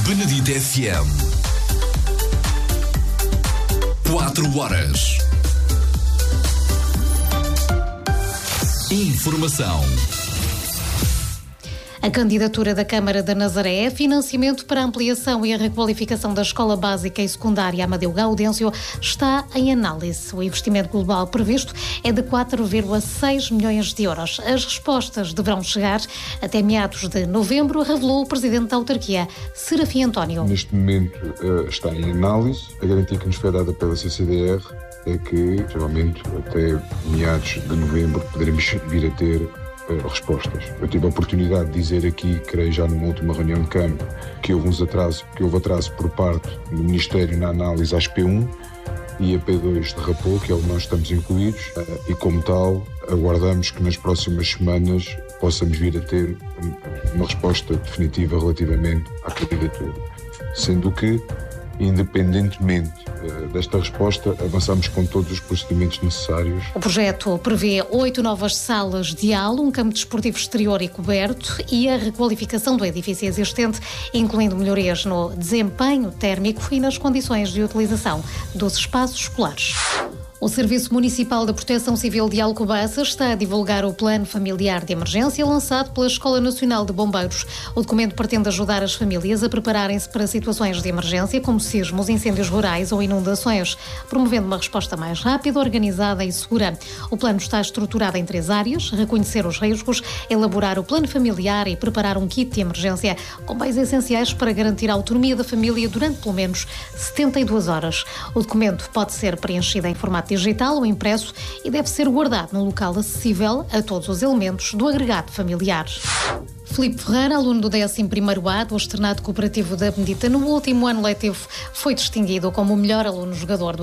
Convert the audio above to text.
Benedito FM. 4 horas. Informação. A candidatura da Câmara da Nazaré é financiamento para a ampliação e a requalificação da Escola Básica e Secundária Amadeu Gaudêncio está em análise. O investimento global previsto é de 4,6 milhões de euros. As respostas deverão chegar até meados de novembro, revelou o Presidente da Autarquia, Serafim António. Neste momento está em análise. A garantia que nos foi dada pela CCDR é que, provavelmente, até meados de novembro poderemos vir a ter respostas. Eu tive a oportunidade de dizer aqui, creio já numa última reunião de Câmara, que houve atraso por parte do Ministério na análise às P1 e a P2 derrapou, que é onde nós estamos incluídos, e como tal, aguardamos que nas próximas semanas possamos vir a ter uma resposta definitiva relativamente à candidatura. Sendo que, independentemente desta resposta, avançamos com todos os procedimentos necessários. O projeto prevê 8 novas salas de aula, um campo desportivo exterior e coberto e a requalificação do edifício existente, incluindo melhorias no desempenho térmico e nas condições de utilização dos espaços escolares. O Serviço Municipal de Proteção Civil de Alcobaça está a divulgar o Plano Familiar de Emergência lançado pela Escola Nacional de Bombeiros. O documento pretende ajudar as famílias a prepararem-se para situações de emergência, como sismos, incêndios rurais ou inundações, promovendo uma resposta mais rápida, organizada e segura. O plano está estruturado em 3 áreas: reconhecer os riscos, elaborar o plano familiar e preparar um kit de emergência com bens essenciais para garantir a autonomia da família durante pelo menos 72 horas. O documento pode ser preenchido em formato digital ou impresso e deve ser guardado num local acessível a todos os elementos do agregado familiar. Filipe Ferreira, aluno do 11º A do Externato Cooperativo da Benedita, no último ano letivo, foi distinguido como o melhor aluno jogador do